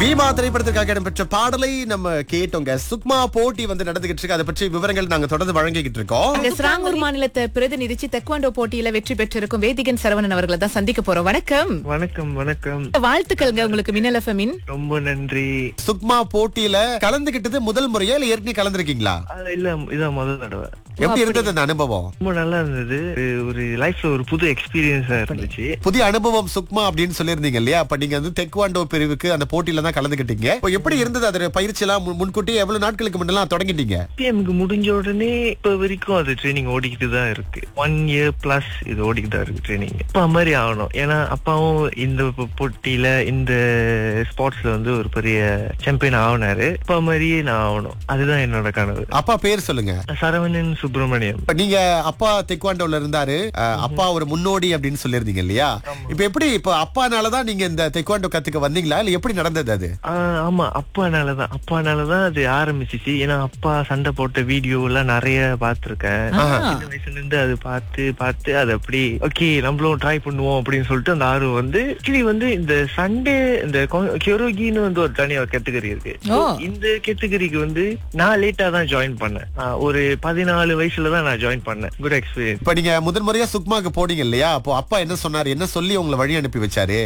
பீமா திரைப்படத்திற்காக இடம்பெற்ற பாடலை நம்ம கேட்டோங்க. சுக்மா போட்டி வந்து நடந்துகிட்டு இருக்கு. அதை பற்றி விவரங்கள் நாங்க தொடர்ந்து வழங்கிக்கிட்டு இருக்கோம். இந்த சிராங்கூர் மாநிலத்தை பிரதிநிதிச்சு தெக்வாண்டோ போட்டியில வெற்றி பெற்றிருக்கும் வேதிகன் சரவணன் அவர்களை தான் சந்திக்க போறோம். வணக்கம். வணக்கம் வணக்கம். வாழ்த்துக்கள்ங்க உங்களுக்கு மின்னல் எஃப்எம்மின். ரொம்ப நன்றி. சுக்மா போட்டியில கலந்துகிட்டது முதல் முறையா இல்ல ஏற்கனவே கலந்துருக்கீங்களா? இல்ல, இதான் முதல் தடவை. எப்படி இருந்தது அந்த அனுபவம்? ரொம்ப நல்லா இருந்தது. ஒரு லைஃப்ல ஒரு புது எக்ஸ்பீரியன்ஸா இருந்துச்சு. புதிய அனுபவம் சுக்மா அப்படின்னு சொல்லியிருந்தீங்க இல்லையா? அப்ப நீங்க வந்து தெக்வாண்டோ பிரிவுக்கு அந்த போட்டியில தான் கலந்துக்கிட்டீங்க. இப்போ எப்படி இருந்தது அது பயிற்சி எல்லாம்? முன்கூட்டி எவ்வளவு நாட்களுக்கு முன்னெல்லாம் தொடங்கிட்டீங்க? பிஎம்க்கு முடிஞ்ச உடனே இப்ப வரைக்கும் அது ட்ரைனிங் ஓடிக்கிட்டு தான் இருக்கு. 1 year plus இது ஓடிக்கிட்டு தான் இருக்கு ட்ரைனிங். அப்பா மாதிரி ஆகணும். ஏன்னா அப்பாவும் இந்த போட்டியில இந்த ஸ்போர்ட்ஸ்ல வந்து ஒரு பெரிய சாம்பியன் ஆகினாரு. அப்பா மாதிரியே நான் ஆகணும். அதுதான் என்னோட கனவு. அப்பா பேர் சொல்லுங்க. சரவணன் சுப்பிரமணியம். இப்ப நீங்க அப்பா தெக்வாண்டோல இருந்தாரு. அப்பா ஒரு முன்னோடி அப்படின்னு சொல்லியிருந்தீங்க இல்லையா? இப்ப எப்படி இப்ப அப்பானாலதான் நீங்க இந்த தெக்வாண்டோ கத்துக்க வந்தீங்களா இல்ல எப்படி நடந்தது அது? ஆமா, அப்பானாலதான் அது ஆரம்பிச்சிச்சு. ஏன்னா அப்பா சண்டை போட்ட வீடியோ எல்லாம் நிறைய பாத்துருக்கேன். சின்ன வயசுல இருந்து அது பார்த்து அது அப்படி ஓகே நம்மளும் ட்ரை பண்ணுவோம் அப்படின்னு சொல்லிட்டு அந்த ஆர்வம் வந்து ஆக்சுவலி வந்து இந்த சண்டே இந்த கியோரோகின்னு வந்து ஒரு தனியா கேட்டகரி இருக்கு. இந்த கேட்டகரிக்கு வந்து நான் லேட்டா தான் ஜாயின் பண்ணேன். ஒரு 14 வயசுல தான் நான் ஜாயின் பண்ணேன். Good experience. இப்ப நீங்க முதல் முறையா சுக்மாக்கு போனீங்க இல்லையா? அப்போ அப்பா என்ன சொன்னாரு? என்ன சொல்லி உங்களை வழி அனுப்பி வச்சாரு?